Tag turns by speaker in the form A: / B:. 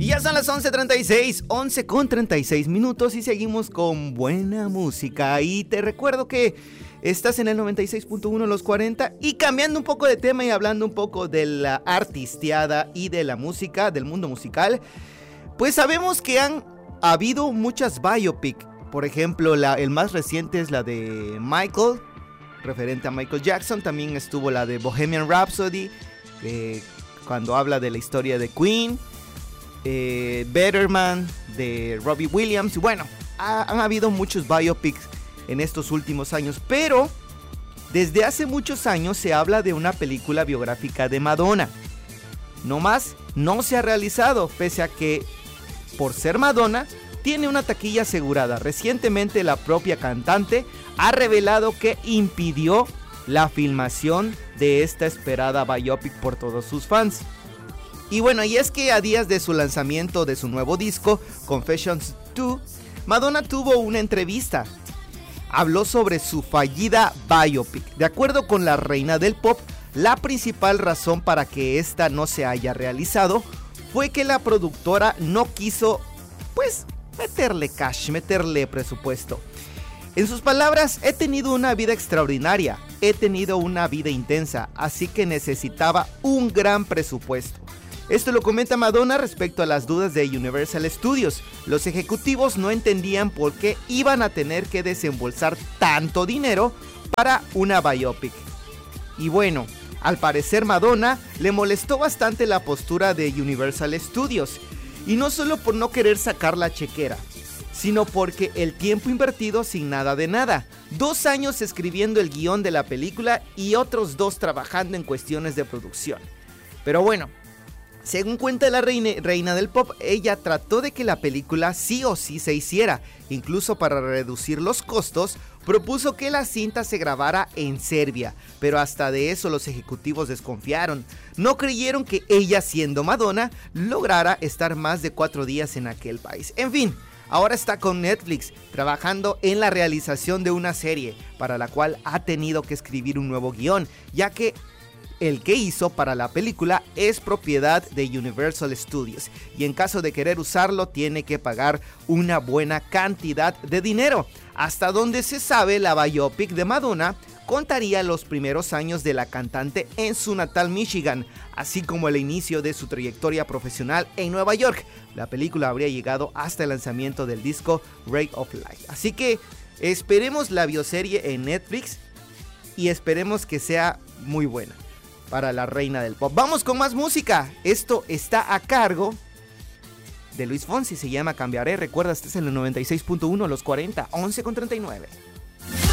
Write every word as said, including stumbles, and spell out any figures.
A: Y ya son las once treinta y seis, once con treinta y seis minutos y seguimos con buena música. Y te recuerdo que estás en el noventa y seis punto uno Los cuarenta y cambiando un poco de tema y hablando un poco de la artisteada y de la música, del mundo musical. Pues sabemos que han habido muchas biopic. Por ejemplo, la, el más reciente es la de Michael, referente a Michael Jackson. También estuvo la de Bohemian Rhapsody, eh, cuando habla de la historia de Queen. Eh, Better Man de Robbie Williams. Bueno, ha, han habido muchos biopics en estos últimos años, pero desde hace muchos años se habla de una película biográfica de Madonna. No más, no se ha realizado, pese a que, por ser Madonna, tiene una taquilla asegurada. Recientemente la propia cantante ha revelado que impidió la filmación de esta esperada biopic por todos sus fans. Y bueno, y es que a días de su lanzamiento de su nuevo disco, Confessions dos, Madonna tuvo una entrevista. Habló sobre su fallida biopic. De acuerdo con la reina del pop, la principal razón para que esta no se haya realizado fue que la productora no quiso, pues, meterle cash, meterle presupuesto. En sus palabras, he tenido una vida extraordinaria, he tenido una vida intensa, así que necesitaba un gran presupuesto. Esto lo comenta Madonna respecto a las dudas de Universal Studios. Los ejecutivos no entendían por qué iban a tener que desembolsar tanto dinero para una biopic. Y bueno, al parecer Madonna le molestó bastante la postura de Universal Studios. Y no solo por no querer sacar la chequera, sino porque el tiempo invertido sin nada de nada. Dos años escribiendo el guión de la película y otros dos trabajando en cuestiones de producción. Pero bueno, según cuenta la reina, reina del pop, ella trató de que la película sí o sí se hiciera. Incluso para reducir los costos, propuso que la cinta se grabara en Serbia. Pero hasta de eso los ejecutivos desconfiaron. No creyeron que ella, siendo Madonna, lograra estar más de cuatro días en aquel país. En fin, ahora está con Netflix, trabajando en la realización de una serie, para la cual ha tenido que escribir un nuevo guión, ya que el que hizo para la película es propiedad de Universal Studios y en caso de querer usarlo tiene que pagar una buena cantidad de dinero. Hasta donde se sabe, la biopic de Madonna contaría los primeros años de la cantante en su natal Michigan, así como el inicio de su trayectoria profesional en Nueva York. La película habría llegado hasta el lanzamiento del disco Ray of Light. Así que esperemos la bioserie en Netflix y esperemos que sea muy buena para la reina del pop. Vamos con más música. Esto está a cargo de Luis Fonsi, se llama Cambiaré. Recuerda, este es el noventa y seis punto uno Los cuarenta, once con treinta y nueve.